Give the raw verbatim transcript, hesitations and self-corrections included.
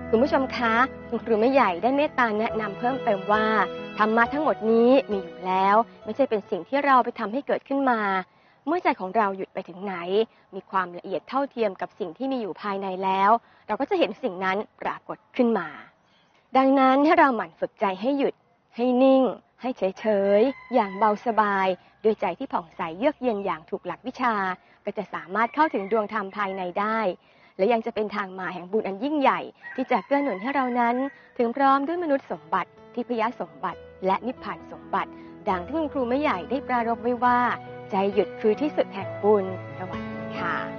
คุณผู้ชมคะคุณครูไม่ใหญ่ได้เมตตาแนะนำเพิ่มเติมว่าธรรมะทั้งหมดนี้มีอยู่แล้วไม่ใช่เป็นสิ่งที่เราไปทำให้เกิดขึ้นมาเมื่อใจของเราหยุดไปถึงไหนมีความละเอียดเท่าเทียมกับสิ่งที่มีอยู่ภายในแล้วเราก็จะเห็นสิ่งนั้นปรากฏขึ้นมาดังนั้นให้เราหมั่นฝึกใจให้หยุดให้นิ่งให้เฉยๆอย่างเบาสบายด้วยใจที่ผ่องใสเยือกเย็นอย่างถูกหลักวิชาก็จะสามารถเข้าถึงดวงธรรมภายในได้และยังจะเป็นทางมาแห่งบุญอันยิ่งใหญ่ที่จะเกื้อหนุนให้เรานั้นถึงพร้อมด้วยมนุษย์สมบัติทิพยสมบัติและนิพพานสมบัติดังที่คุณครูไม่ใหญ่ได้ปรารภไว้ว่าใจหยุดคือที่สุดแห่งบุญสวัสดีค่ะ